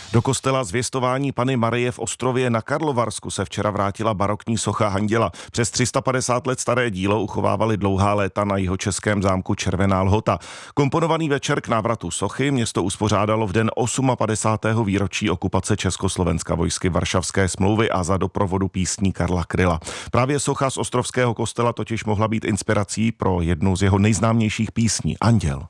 Do kostela Zvěstování Panny Marie v Ostrově na Karlovarsku se včera vrátila barokní socha Anděla. Přes 350 let staré dílo uchovávali dlouhá léta na jihočeském zámku Červená Lhota. Komponovaný večer k návratu sochy město uspořádalo v den 58. výročí okupace Československa vojsky Varšavské smlouvy a za doprovodu písní Karla Kryla. Právě socha z ostrovského kostela totiž mohla být inspirací pro jednu z jeho nejznámějších písní Anděl.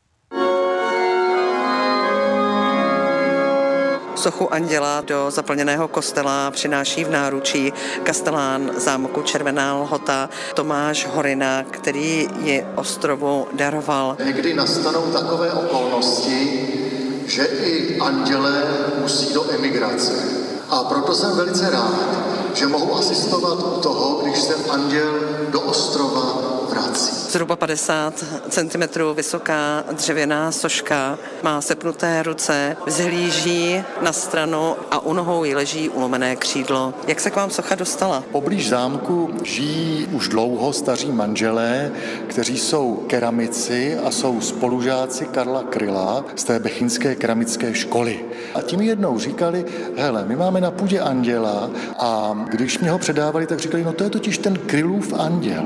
Sochu Anděla do zaplněného kostela přináší v náručí kastelán zámku Červená Lhota Tomáš Horina, který ji ostrovu daroval. Někdy nastanou takové okolnosti, že i andělé musí do emigrace. A proto jsem velice rád, že mohu asistovat u toho, když se anděl do ostrova vrací. Zhruba 50 cm vysoká dřevěná soška, má sepnuté ruce, vzhlíží na stranu a u nohou jí leží ulomené křídlo. Jak se k vám socha dostala? Poblíž zámku žijí už dlouho staří manželé, kteří jsou keramici a jsou spolužáci Karla Kryla z té bechyňské keramické školy. A tím jednou říkali, hele, my máme na půdě anděla a když mě ho předávali, tak říkali, no to je totiž ten Krylův anděl.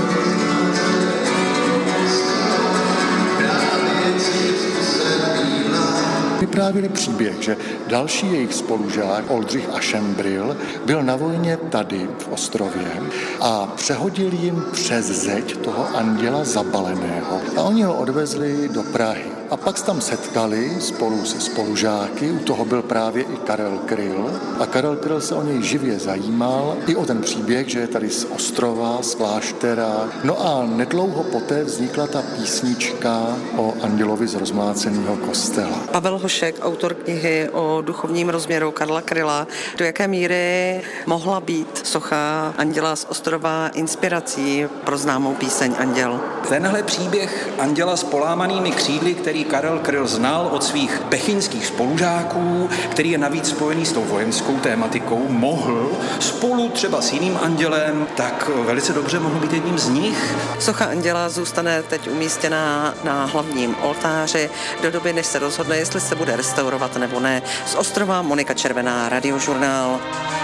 Vyprávěli příběh, že další jejich spolužák Oldřich Aschenbril byl na vojně tady v Ostrově a přehodil jim přes zeď toho anděla zabaleného a oni ho odvezli do Prahy. A pak se tam setkali spolu se spolužáky, u toho byl právě i Karel Kryl a Karel Kryl se o něj živě zajímal i o ten příběh, že je tady z Ostrova, z kláštera. No a nedlouho poté vznikla ta písnička o andělovi z rozmláceného kostela. Pavel Hošek, autor knihy o duchovním rozměru Karla Kryla, do jaké míry mohla být socha Anděla z Ostrova inspirací pro známou píseň Anděl? Tenhle příběh anděla s polámanými křídly, který Karel Kryl znal od svých bechyňských spolužáků, který je navíc spojený s tou vojenskou tématikou, mohl spolu třeba s jiným andělem, tak velice dobře mohl být jedním z nich. Socha Anděla zůstane teď umístěná na hlavním oltáři do doby, než se rozhodne, jestli se bude restaurovat nebo ne. Z Ostrova Monika Červená, Radiožurnál.